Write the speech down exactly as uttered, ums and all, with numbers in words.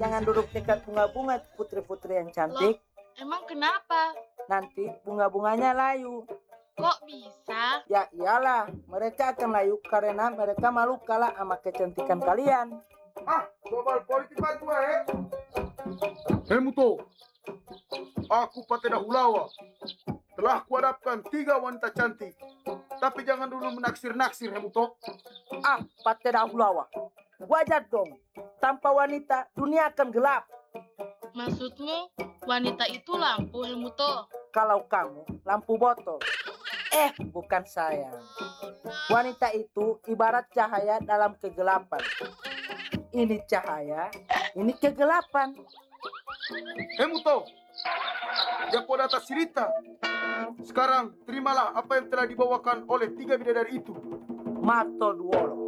Jangan duduk dekat bunga-bunga, putri-putri yang cantik. Loh, emang kenapa? Nanti bunga-bunganya layu. Kok bisa? Ya iyalah, mereka akan layu karena mereka malu kalah sama kecantikan kalian. Ah, global politik tua eh. Hemuto, aku Pateda Hulawa telah kuhadapkan tiga wanita cantik. Tapi jangan dulu menaksir-naksir, Hemuto. Ah, Pateda Hulawa, wajar dong. Tanpa wanita, dunia akan gelap. Maksudmu, wanita itu lampu, Hemuto? Kalau kamu, lampu botol. Eh, bukan sayang. Wanita itu ibarat cahaya dalam kegelapan. Ini cahaya, ini kegelapan. Hemuto, Japo atas cerita. Sekarang terimalah apa yang telah dibawakan oleh tiga bidadari itu. Mato Duolo.